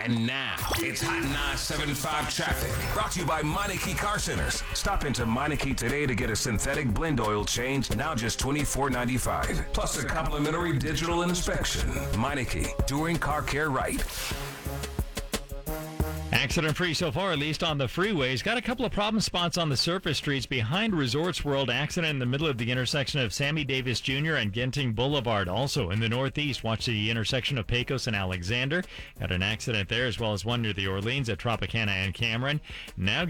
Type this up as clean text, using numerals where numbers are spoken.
And now, it's Hot 975 traffic. Brought to you by Meineke Car Centers. Stop into Meineke today to get a synthetic blend oil change, now just $24.95. Plus a complimentary digital inspection. Meineke, doing car care right. Accident-free so far, at least on the freeways. Got a couple of problem spots on the surface streets behind Resorts World. Accident in the middle of the intersection of Sammy Davis Jr. and Genting Boulevard. Also in the northeast, watch the intersection of Pecos and Alexander. Got an accident there, as well as one near the Orleans at Tropicana and Cameron. Now